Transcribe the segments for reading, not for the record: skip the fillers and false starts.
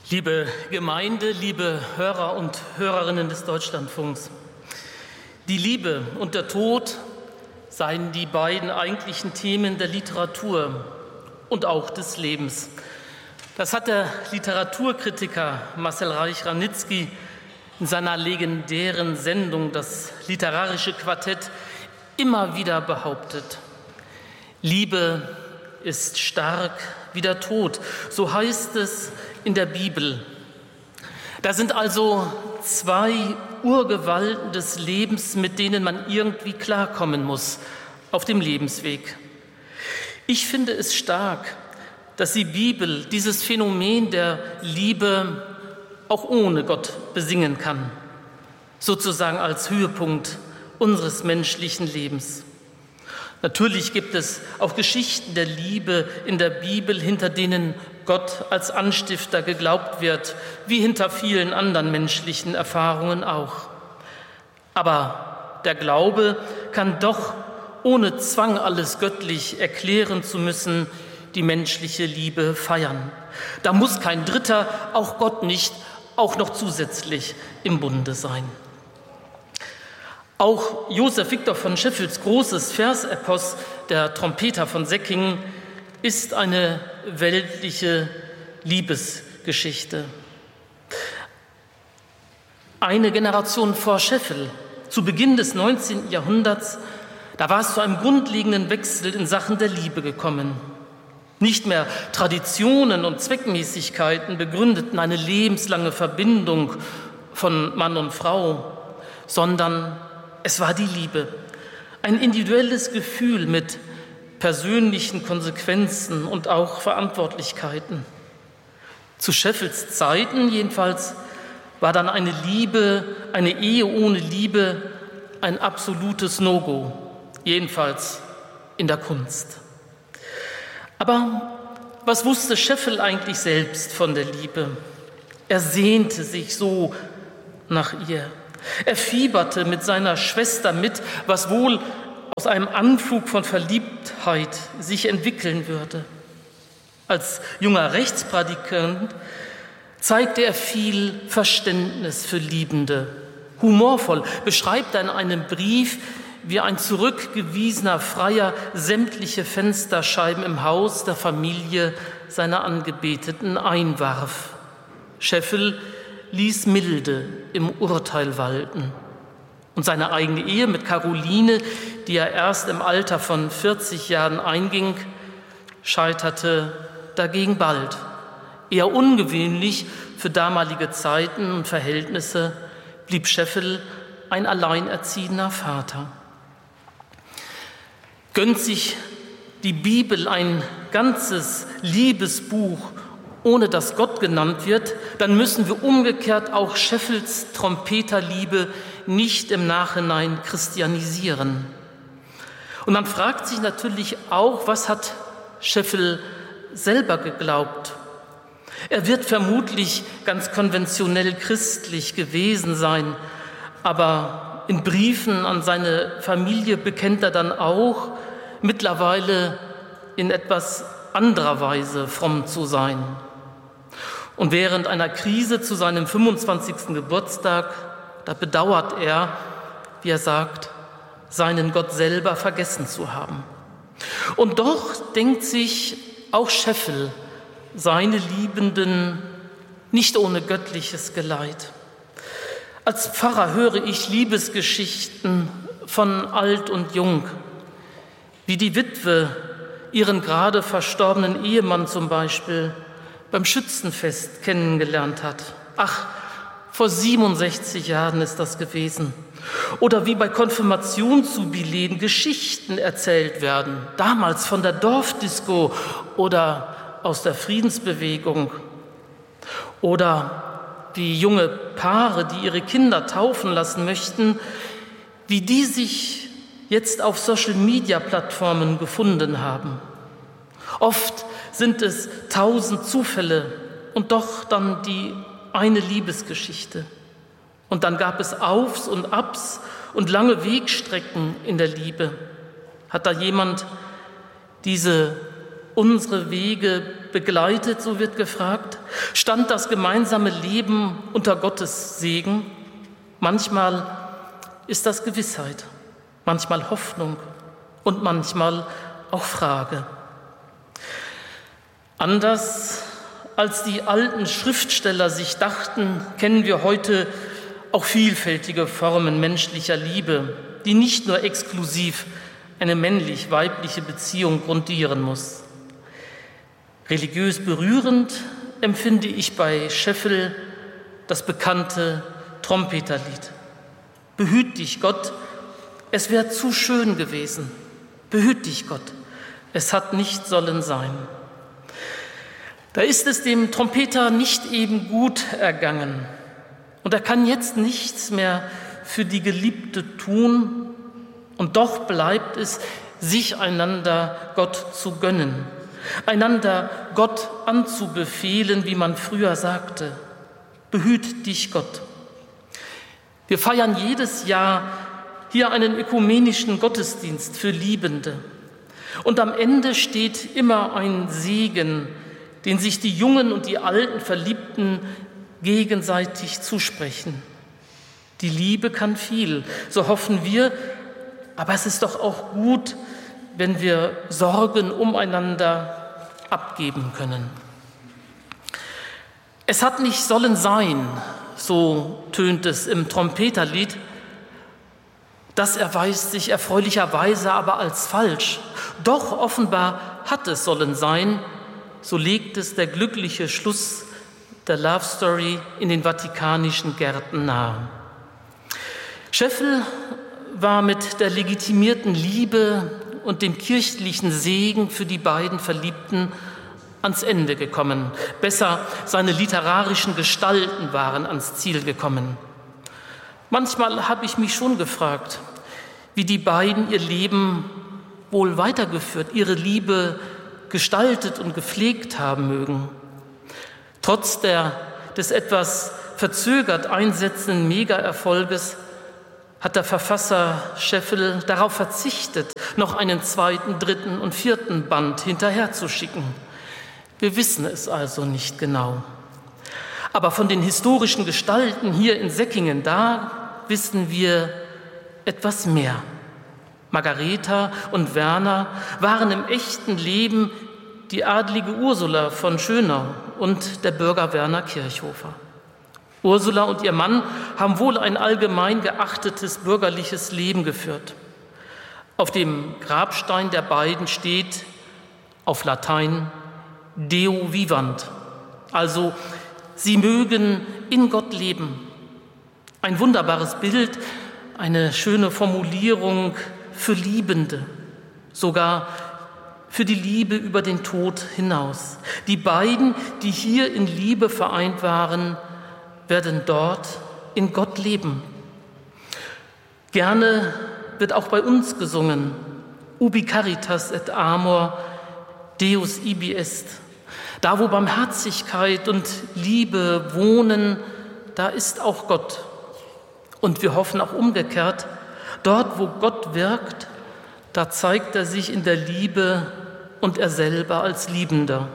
Liebe Gemeinde, liebe Hörer und Hörerinnen des Deutschlandfunks, die Liebe und der Tod seien die beiden eigentlichen Themen der Literatur und auch des Lebens. Das hat der Literaturkritiker Marcel Reich-Ranitzky in seiner legendären Sendung Das literarische Quartett immer wieder behauptet. Liebe ist stark wie der Tod, so heißt es in der Bibel. Da sind also zwei Urgewalten des Lebens, mit denen man irgendwie klarkommen muss auf dem Lebensweg. Ich finde es stark, dass die Bibel dieses Phänomen der Liebe auch ohne Gott besingen kann, sozusagen als Höhepunkt unseres menschlichen Lebens. Natürlich gibt es auch Geschichten der Liebe in der Bibel, hinter denen Gott als Anstifter geglaubt wird, wie hinter vielen anderen menschlichen Erfahrungen auch. Aber der Glaube kann doch, ohne Zwang alles göttlich erklären zu müssen, die menschliche Liebe feiern. Da muss kein Dritter, auch Gott nicht, auch noch zusätzlich im Bunde sein. Auch Joseph Victor von Scheffels großes Versepos, der Trompeter von Säckingen, ist eine weltliche Liebesgeschichte. Eine Generation vor Scheffel, zu Beginn des 19. Jahrhunderts, da war es zu einem grundlegenden Wechsel in Sachen der Liebe gekommen. Nicht mehr Traditionen und Zweckmäßigkeiten begründeten eine lebenslange Verbindung von Mann und Frau, sondern es war die Liebe, ein individuelles Gefühl mit persönlichen Konsequenzen und auch Verantwortlichkeiten. Zu Scheffels Zeiten jedenfalls war dann eine Ehe ohne Liebe ein absolutes No-Go, jedenfalls in der Kunst. Aber was wusste Scheffel eigentlich selbst von der Liebe? Er sehnte sich so nach ihr. Er fieberte mit seiner Schwester mit, was wohl aus einem Anflug von Verliebtheit sich entwickeln würde. Als junger Rechtsprädikant zeigte er viel Verständnis für Liebende. Humorvoll beschreibt er in einem Brief, wie ein zurückgewiesener Freier sämtliche Fensterscheiben im Haus der Familie seiner Angebeteten einwarf. Scheffel ließ Milde im Urteil walten. Und seine eigene Ehe mit Caroline, die er erst im Alter von 40 Jahren einging, scheiterte dagegen bald. Eher ungewöhnlich für damalige Zeiten und Verhältnisse blieb Scheffel ein alleinerziehender Vater. Gönnt sich die Bibel ein ganzes Liebesbuch, ohne dass Gott genannt wird, dann müssen wir umgekehrt auch Scheffels Trompeterliebe nicht im Nachhinein christianisieren. Und man fragt sich natürlich auch, was hat Scheffel selber geglaubt? Er wird vermutlich ganz konventionell christlich gewesen sein, aber in Briefen an seine Familie bekennt er dann auch, mittlerweile in etwas anderer Weise fromm zu sein. Und während einer Krise zu seinem 25. Geburtstag, da bedauert er, wie er sagt, seinen Gott selber vergessen zu haben. Und doch denkt sich auch Scheffel seine Liebenden nicht ohne göttliches Geleit. Als Pfarrer höre ich Liebesgeschichten von alt und jung, wie die Witwe ihren gerade verstorbenen Ehemann zum Beispiel beim Schützenfest kennengelernt hat. Ach, vor 67 Jahren ist das gewesen. Oder wie bei Konfirmationsjubiläen Geschichten erzählt werden, damals von der Dorfdisco oder aus der Friedensbewegung. Oder wie junge Paare, die ihre Kinder taufen lassen möchten, wie die sich jetzt auf Social-Media-Plattformen gefunden haben. Oft sind es 1000 Zufälle und doch dann die eine Liebesgeschichte. Und dann gab es Aufs und Abs und lange Wegstrecken in der Liebe. Hat da jemand diese unsere Wege begleitet, so wird gefragt? Stand das gemeinsame Leben unter Gottes Segen? Manchmal ist das Gewissheit, manchmal Hoffnung und manchmal auch Frage. Anders als die alten Schriftsteller sich dachten, kennen wir heute auch vielfältige Formen menschlicher Liebe, die nicht nur exklusiv eine männlich-weibliche Beziehung grundieren muss. Religiös berührend empfinde ich bei Scheffel das bekannte Trompeterlied. Behüt dich, Gott, es wäre zu schön gewesen. Behüt dich, Gott, es hat nicht sollen sein. Da ist es dem Trompeter nicht eben gut ergangen. Und er kann jetzt nichts mehr für die Geliebte tun. Und doch bleibt es, sich einander Gott zu gönnen, einander Gott anzubefehlen, wie man früher sagte. Behüt dich, Gott. Wir feiern jedes Jahr hier einen ökumenischen Gottesdienst für Liebende. Und am Ende steht immer ein Segen, den sich die jungen und die alten Verliebten gegenseitig zusprechen. Die Liebe kann viel, so hoffen wir, aber es ist doch auch gut, wenn wir Sorgen umeinander abgeben können. Es hat nicht sollen sein, so tönt es im Trompeterlied. Das erweist sich erfreulicherweise aber als falsch. Doch offenbar hat es sollen sein, so legt es der glückliche Schluss der Love Story in den vatikanischen Gärten nahe. Scheffel war mit der legitimierten Liebe und dem kirchlichen Segen für die beiden Verliebten ans Ende gekommen. Besser, seine literarischen Gestalten waren ans Ziel gekommen. Manchmal habe ich mich schon gefragt, wie die beiden ihr Leben wohl weitergeführt, ihre Liebe gestaltet und gepflegt haben mögen. Trotz des etwas verzögert einsetzenden Mega-Erfolges hat der Verfasser Scheffel darauf verzichtet, noch einen zweiten, dritten und vierten Band hinterherzuschicken. Wir wissen es also nicht genau. Aber von den historischen Gestalten hier in Säckingen, da wissen wir etwas mehr. Margareta und Werner waren im echten Leben die adlige Ursula von Schönau und der Bürger Werner Kirchhofer. Ursula und ihr Mann haben wohl ein allgemein geachtetes bürgerliches Leben geführt. Auf dem Grabstein der beiden steht auf Latein Deo vivant, also sie mögen in Gott leben. Ein wunderbares Bild, eine schöne Formulierung für Liebende, sogar für die Liebe über den Tod hinaus. Die beiden, die hier in Liebe vereint waren, werden dort in Gott leben. Gerne wird auch bei uns gesungen, Ubi caritas et amor, Deus ibi est. Da, wo Barmherzigkeit und Liebe wohnen, da ist auch Gott. Und wir hoffen auch umgekehrt, dort, wo Gott wirkt, da zeigt er sich in der Liebe und er selber als Liebender.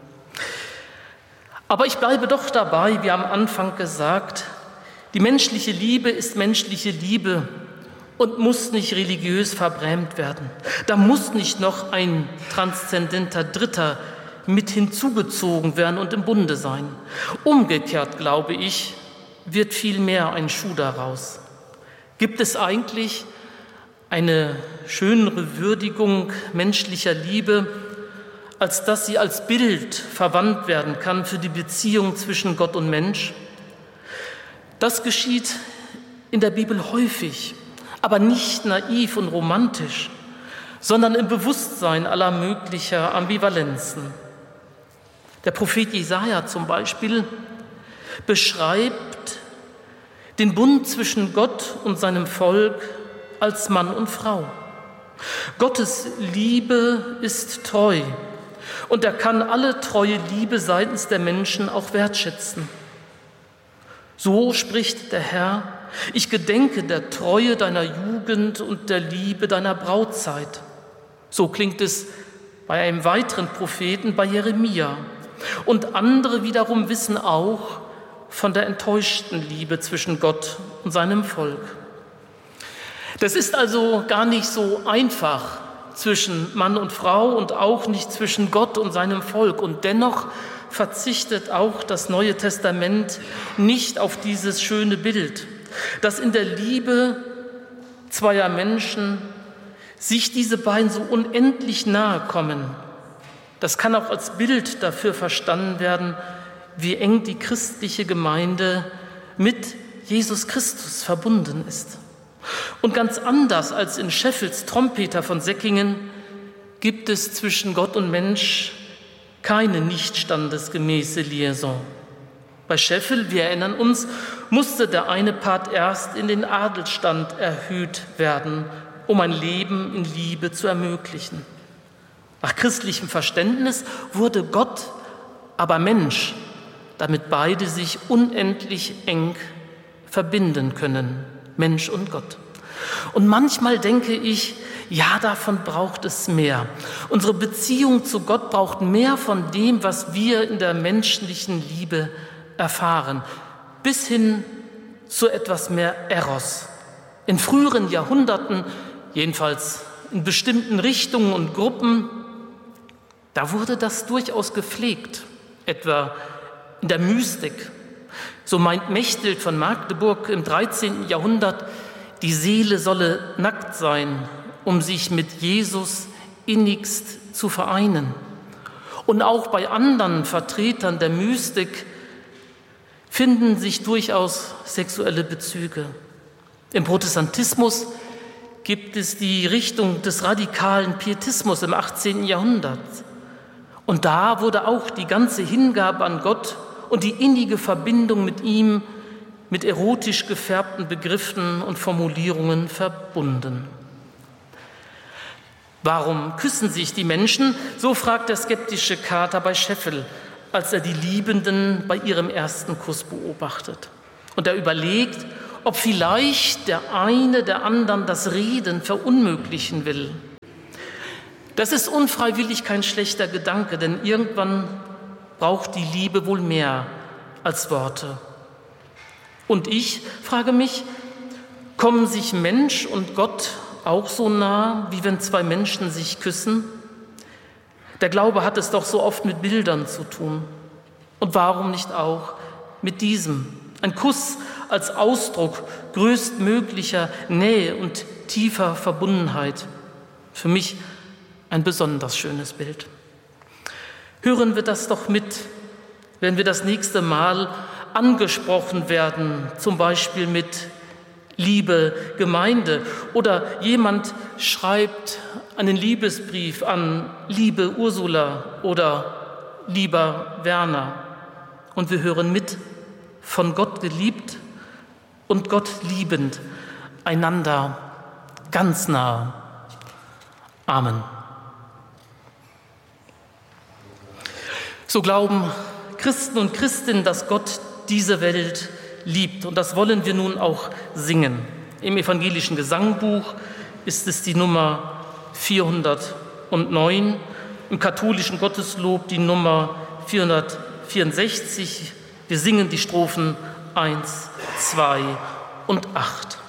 Aber ich bleibe doch dabei, wie am Anfang gesagt, die menschliche Liebe ist menschliche Liebe und muss nicht religiös verbrämt werden. Da muss nicht noch ein transzendenter Dritter mit hinzugezogen werden und im Bunde sein. Umgekehrt, glaube ich, wird vielmehr ein Schuh daraus. Gibt es eigentlich eine schönere Würdigung menschlicher Liebe, als dass sie als Bild verwandt werden kann für die Beziehung zwischen Gott und Mensch? Das geschieht in der Bibel häufig, aber nicht naiv und romantisch, sondern im Bewusstsein aller möglicher Ambivalenzen. Der Prophet Jesaja zum Beispiel beschreibt den Bund zwischen Gott und seinem Volk als Mann und Frau. Gottes Liebe ist treu und er kann alle treue Liebe seitens der Menschen auch wertschätzen. So spricht der Herr: Ich gedenke der Treue deiner Jugend und der Liebe deiner Brautzeit. So klingt es bei einem weiteren Propheten, bei Jeremia. Und andere wiederum wissen auch von der enttäuschten Liebe zwischen Gott und seinem Volk. Das ist also gar nicht so einfach zwischen Mann und Frau und auch nicht zwischen Gott und seinem Volk. Und dennoch verzichtet auch das Neue Testament nicht auf dieses schöne Bild, dass in der Liebe zweier Menschen sich diese beiden so unendlich nahe kommen. Das kann auch als Bild dafür verstanden werden, wie eng die christliche Gemeinde mit Jesus Christus verbunden ist. Und ganz anders als in Scheffels Trompeter von Säckingen gibt es zwischen Gott und Mensch keine nicht standesgemäße Liaison. Bei Scheffel, wir erinnern uns, musste der eine Part erst in den Adelsstand erhöht werden, um ein Leben in Liebe zu ermöglichen. Nach christlichem Verständnis wurde Gott aber Mensch, damit beide sich unendlich eng verbinden können, Mensch und Gott. Und manchmal denke ich, ja, davon braucht es mehr. Unsere Beziehung zu Gott braucht mehr von dem, was wir in der menschlichen Liebe erfahren, bis hin zu etwas mehr Eros. In früheren Jahrhunderten, jedenfalls in bestimmten Richtungen und Gruppen, da wurde das durchaus gepflegt, etwa in der Mystik. So meint Mechthild von Magdeburg im 13. Jahrhundert, die Seele solle nackt sein, um sich mit Jesus innigst zu vereinen. Und auch bei anderen Vertretern der Mystik finden sich durchaus sexuelle Bezüge. Im Protestantismus gibt es die Richtung des radikalen Pietismus im 18. Jahrhundert. Und da wurde auch die ganze Hingabe an Gott und die innige Verbindung mit ihm mit erotisch gefärbten Begriffen und Formulierungen verbunden. Warum küssen sich die Menschen? So fragt der skeptische Kater bei Scheffel, als er die Liebenden bei ihrem ersten Kuss beobachtet. Und er überlegt, ob vielleicht der eine der anderen das Reden verunmöglichen will. Das ist unfreiwillig kein schlechter Gedanke, denn irgendwann braucht die Liebe wohl mehr als Worte. Und ich frage mich, kommen sich Mensch und Gott auch so nah, wie wenn zwei Menschen sich küssen? Der Glaube hat es doch so oft mit Bildern zu tun. Und warum nicht auch mit diesem? Ein Kuss als Ausdruck größtmöglicher Nähe und tiefer Verbundenheit. Für mich ein besonders schönes Bild. Hören wir das doch mit, wenn wir das nächste Mal angesprochen werden, zum Beispiel mit Liebe Gemeinde, oder jemand schreibt einen Liebesbrief an liebe Ursula oder lieber Werner, und wir hören mit, von Gott geliebt und Gott liebend, einander ganz nah. Amen. So glauben Christen und Christinnen, dass Gott diese Welt liebt. Und das wollen wir nun auch singen. Im evangelischen Gesangbuch ist es die Nummer 409, im katholischen Gotteslob die Nummer 464. Wir singen die Strophen 1, 2 und 8.